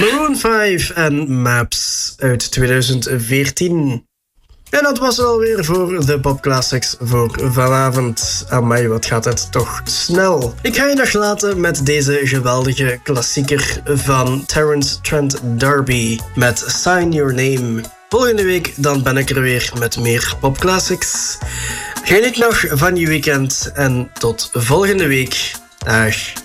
Maroon 5 en Maps uit 2014. En dat was alweer voor de Pop Classics voor vanavond. Amai, wat gaat het toch snel. Ik ga je nog laten met deze geweldige klassieker van Terence Trent D'Arby met Sign Your Name. Volgende week dan ben ik er weer met meer Pop Classics. Geniet nog van je weekend en tot volgende week. Dag.